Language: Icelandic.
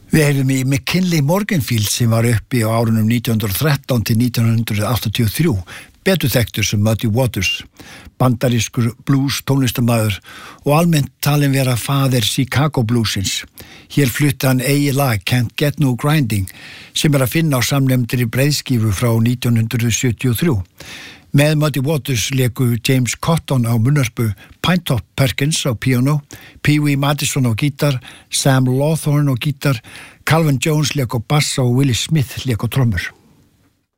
Við heyrðum í McKinley Morganfield sem var uppi á árunum 1913 til 1983, betur þekktur sem Muddy Waters, bandarískur blues tónlistarmaður og almennt talin vera faðir Chicago bluesins. Hér flutti hann eigið lag Can't Get No Grinding sem að finna á samnefndri breiðskífu frá 1973. Með Muddy Waters leiku James Cotton á munnarpu, Pinetop Perkins á piano, Pee Wee Madison á gítar, Sam Lawthorne á gítar, Calvin Jones leik á bassa og Willie Smith leik á trommur.